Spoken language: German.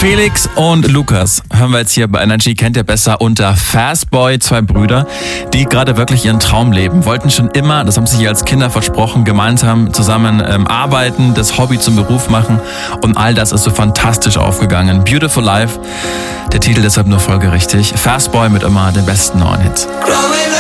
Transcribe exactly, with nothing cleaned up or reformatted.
Felix und Lukas hören wir jetzt hier bei Energy, kennt ihr besser unter Fastboy, zwei Brüder, die gerade wirklich ihren Traum leben. Wollten schon immer, das haben sie sich als Kinder versprochen, gemeinsam zusammen ähm, arbeiten, das Hobby zum Beruf machen und all das ist so fantastisch aufgegangen. Beautiful Life, der Titel deshalb nur folgerichtig. Fastboy mit immer den besten neuen Hits.